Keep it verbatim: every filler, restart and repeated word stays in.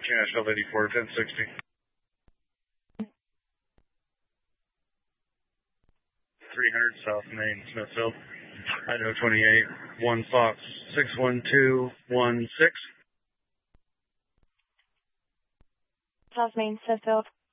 Nashville eighty-four, ten sixty. three hundred South Main, Smithfield. Idaho twenty-eight, one Fox, six one two one six. South Main, Smithfield.